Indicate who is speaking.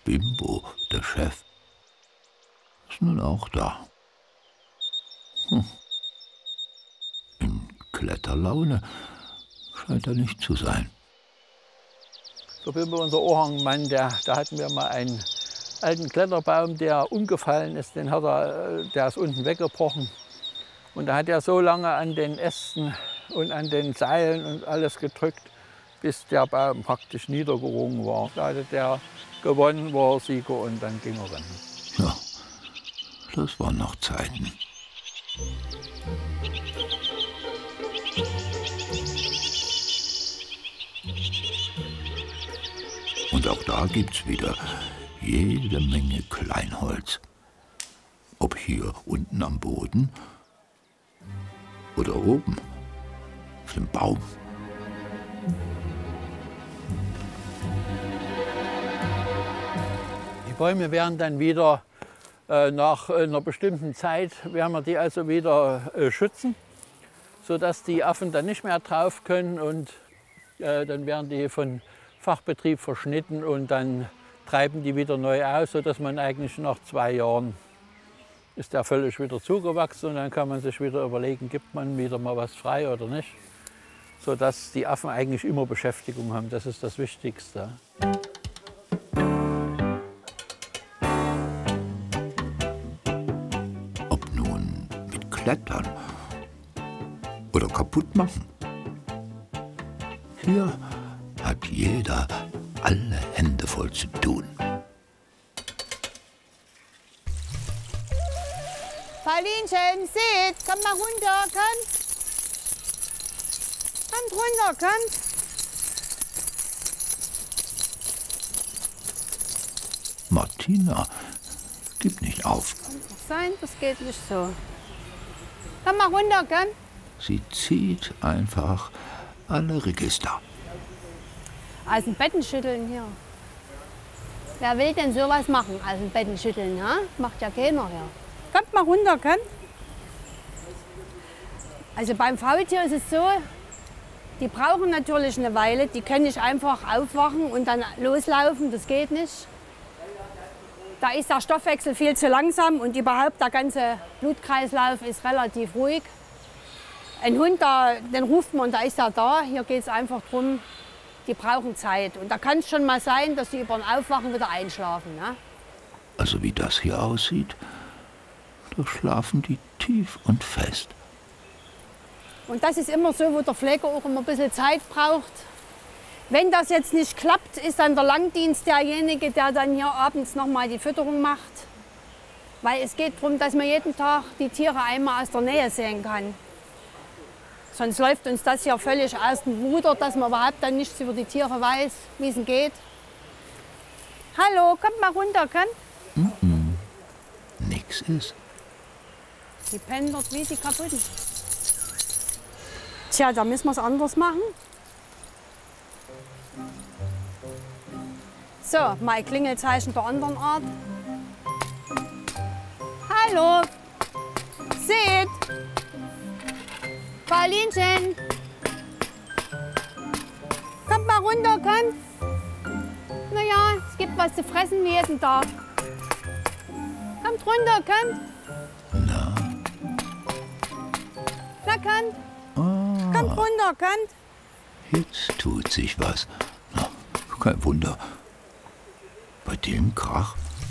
Speaker 1: Bimbo, der Chef, ist nun auch da. In Kletterlaune scheint er nicht zu sein.
Speaker 2: Der Bimbo, unser Ohrhangmann, da hatten wir mal einen alten Kletterbaum, der umgefallen ist. Der ist unten weggebrochen. Und da hat er so lange an den Ästen und an den Seilen und alles gedrückt, bis der Baum praktisch niedergerungen war. Da hatte der gewonnen, war Sieger und dann ging er rennen.
Speaker 1: Ja, das waren noch Zeiten. Und auch da gibt's wieder jede Menge Kleinholz. Ob hier unten am Boden oder oben auf dem Baum.
Speaker 2: Die Bäume werden dann wieder nach einer bestimmten Zeit, werden wir die also wieder schützen, sodass die Affen dann nicht mehr drauf können und dann werden die von Fachbetrieb verschnitten und dann treiben die wieder neu aus, sodass man eigentlich nach 2 Jahren ist der völlig wieder zugewachsen und dann kann man sich wieder überlegen, gibt man wieder mal was frei oder nicht, sodass die Affen eigentlich immer Beschäftigung haben. Das ist das Wichtigste.
Speaker 1: Ob nun mit Klettern oder kaputt machen. Hier hat jeder alle Hände voll zu tun.
Speaker 3: Paulinchen, seht, komm mal runter, komm. Kommt runter, komm.
Speaker 1: Martina, gib nicht auf.
Speaker 3: Sein, das geht nicht so. Komm mal runter, komm.
Speaker 1: Sie zieht einfach alle Register.
Speaker 3: Aus dem Betten schütteln hier. Wer will denn sowas machen, aus dem Betten schütteln, ha? Macht ja keiner hier. Kommt mal runter, komm. Also beim Faultier ist es so, die brauchen natürlich eine Weile. Die können nicht einfach aufwachen und dann loslaufen, das geht nicht. Da ist der Stoffwechsel viel zu langsam und überhaupt der ganze Blutkreislauf ist relativ ruhig. Ein Hund, den ruft man und da ist er da. Hier geht es einfach darum, die brauchen Zeit. Und da kann es schon mal sein, dass die über ein Aufwachen wieder einschlafen. Ne?
Speaker 1: Also wie das hier aussieht, da schlafen die tief und fest.
Speaker 3: Und das ist immer so, wo der Pfleger auch immer ein bisschen Zeit braucht. Wenn das jetzt nicht klappt, ist dann der Langdienst derjenige, der dann hier abends noch mal die Fütterung macht. Weil es geht darum, dass man jeden Tag die Tiere einmal aus der Nähe sehen kann. Sonst läuft uns das hier völlig aus dem Ruder, dass man überhaupt dann nichts über die Tiere weiß, wie es geht. Hallo, kommt mal runter, komm.
Speaker 1: Nix ist.
Speaker 3: Die pennen dort wie die Kaputten. Tja, da müssen wir es anders machen. So, mal Klingelzeichen der anderen Art. Hallo, seht. Paulinchen! Kommt mal runter, kommt! Na ja, es gibt was zu fressen wie jeden Tag. Kommt runter, kommt!
Speaker 1: Na?
Speaker 3: Na, kommt!
Speaker 1: Ah,
Speaker 3: Kommt runter, kommt!
Speaker 1: jetzt tut sich was. Na, kein Wunder. Bei dem Krach